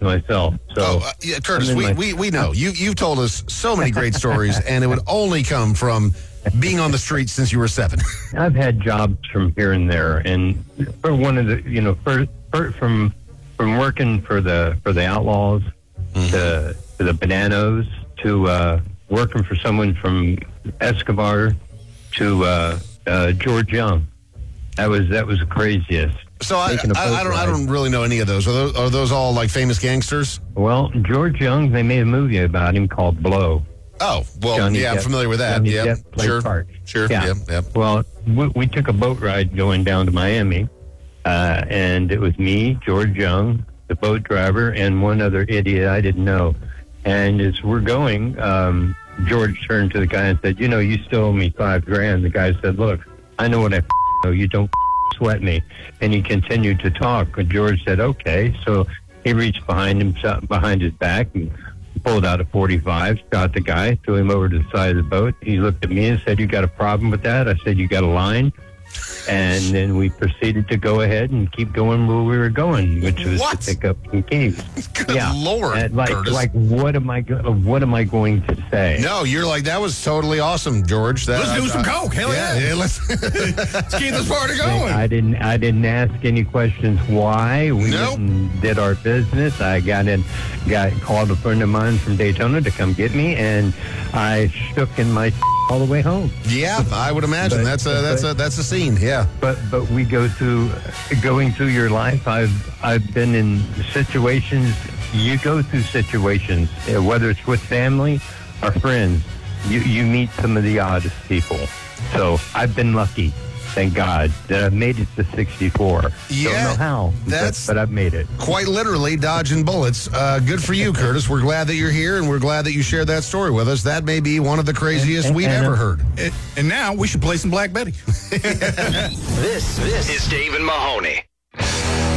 myself. So, yeah, Curtis, we know. You've told us so many great stories, and it would only come from being on the street since you were 7. I've had jobs from here and there, and for one of the, from working for the Outlaws to the Bananas to working for someone from Escobar to George Young. That was the craziest. So I don't really know any of those. Are those all like famous gangsters? Well, George Young, they made a movie about him called Blow. Oh, well, Johnny yeah, Depp, I'm familiar with that. Johnny Yeah, Depp played part. Sure. Yeah. Yep. Well, we took a boat ride going down to Miami, and it was me, George Young, the boat driver, and one other idiot I didn't know. And as we're going, George turned to the guy and said, you still owe me $5,000. The guy said, look, I know what I know. You don't sweat me. And he continued to talk. And George said, okay. So he reached behind his back and pulled out a .45, shot the guy, threw him over to the side of the boat. He looked at me and said, you got a problem with that? I said, you got a line? And then we proceeded to go ahead and keep going where we were going, which was to pick up some keys. Good Lord, Curtis. What am I going to say? No, you're like, that was totally awesome, George. Let's do some coke. Hell yeah. Let's keep this party going. I didn't ask any questions why. We went and did our business. I called a friend of mine from Daytona to come get me, and I shook in my all the way home. Yeah, I would imagine that's a scene. Yeah, but we going through your life. I've been in situations. You go through situations, whether it's with family or friends. You meet some of the oddest people. So I've been lucky. Thank God that I've made it to 64. Yeah, don't know how, but I've made it. Quite literally dodging bullets. Good for you, Curtis. We're glad that you're here, and we're glad that you shared that story with us. That may be one of the craziest we've ever heard. And now we should play some Black Betty. This is Dave and Mahoney.